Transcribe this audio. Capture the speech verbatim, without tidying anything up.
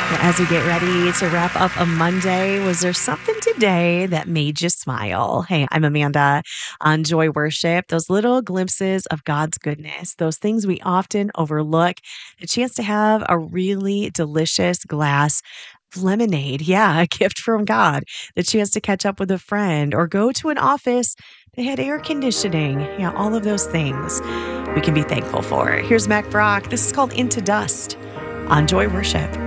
Well, as we get ready to wrap up a Monday, was there something today that made you smile? Hey, I'm Amanda on Joy Worship. Those little glimpses of God's goodness, those things we often overlook, the chance to have a really delicious glass of lemonade. Yeah, a gift from God, the chance to catch up with a friend or go to an office that had air conditioning. Yeah, all of those things we can be thankful for. Here's Mac Brock. This is called Into Dust on Joy Worship.